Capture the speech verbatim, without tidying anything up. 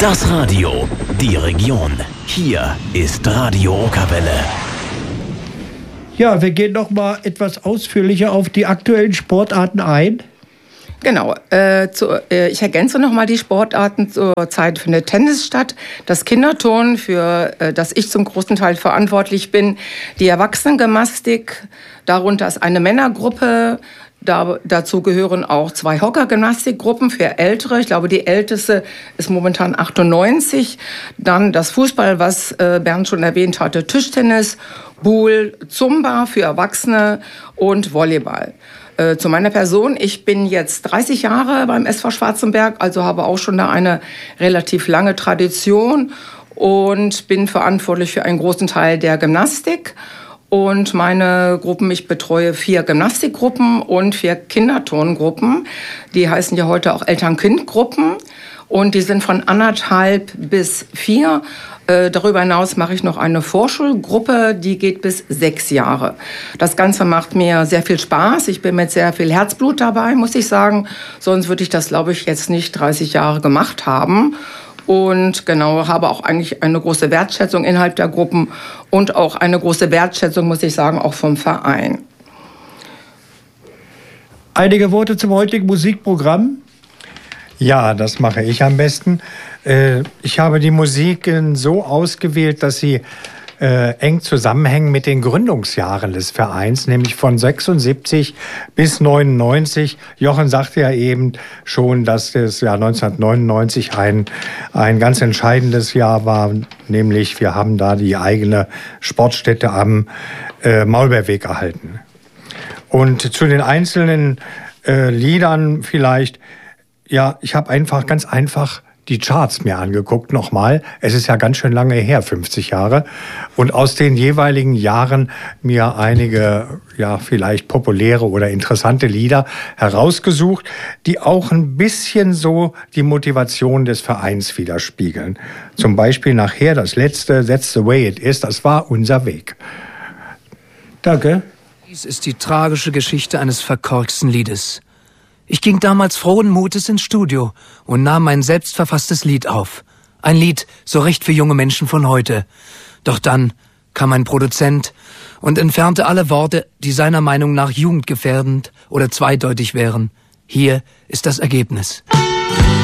Das Radio, die Region. Hier ist Radio Rockerwelle. Ja, wir gehen noch mal etwas ausführlicher auf die aktuellen Sportarten ein. Genau. Äh, zu, äh, ich ergänze noch mal die Sportarten. Zurzeit findet Tennis statt, das Kinderturnen, für äh, das ich zum großen Teil verantwortlich bin, die Erwachsenengymnastik, darunter ist eine Männergruppe. Da, dazu gehören auch zwei Hockergymnastikgruppen für Ältere. Ich glaube, die älteste ist momentan achtundneunzig. Dann das Fußball, was äh, Bernd schon erwähnt hatte, Tischtennis, Boule, Zumba für Erwachsene und Volleyball. Äh, zu meiner Person, ich bin jetzt dreißig Jahre beim S V Schwarzenberg, also habe auch schon da eine relativ lange Tradition und bin verantwortlich für einen großen Teil der Gymnastik. Und meine Gruppen, ich betreue vier Gymnastikgruppen und vier Kinderturngruppen. Die heißen ja heute auch Eltern-Kind-Gruppen. Und die sind von anderthalb bis vier. Äh, darüber hinaus mache ich noch eine Vorschulgruppe, die geht bis sechs Jahre. Das Ganze macht mir sehr viel Spaß. Ich bin mit sehr viel Herzblut dabei, muss ich sagen. Sonst würde ich das, glaube ich, jetzt nicht dreißig Jahre gemacht haben. Und genau, habe auch eigentlich eine große Wertschätzung innerhalb der Gruppen und auch eine große Wertschätzung, muss ich sagen, auch vom Verein. Einige Worte zum heutigen Musikprogramm. Ja, das mache ich am besten. Ich habe die Musiken so ausgewählt, dass sie äh, eng zusammenhängen mit den Gründungsjahren des Vereins, nämlich von sechsundsiebzig bis neunundneunzig. Jochen sagte ja eben schon, dass das Jahr neunzehnhundertneunundneunzig ein, ein ganz entscheidendes Jahr war, nämlich wir haben da die eigene Sportstätte am äh, Maulbeerweg erhalten. Und zu den einzelnen äh, Liedern vielleicht, ja, ich habe einfach ganz einfach die Charts mir angeguckt nochmal. Es ist ja ganz schön lange her, fünfzig Jahre. Und aus den jeweiligen Jahren mir einige, ja, vielleicht populäre oder interessante Lieder herausgesucht, die auch ein bisschen so die Motivation des Vereins widerspiegeln. Zum Beispiel nachher das letzte, That's the Way It Is, das war unser Weg. Danke. Dies ist die tragische Geschichte eines verkorksten Liedes. Ich ging damals frohen Mutes ins Studio und nahm mein selbstverfasstes Lied auf. Ein Lied so recht für junge Menschen von heute. Doch dann kam ein Produzent und entfernte alle Worte, die seiner Meinung nach jugendgefährdend oder zweideutig wären. Hier ist das Ergebnis.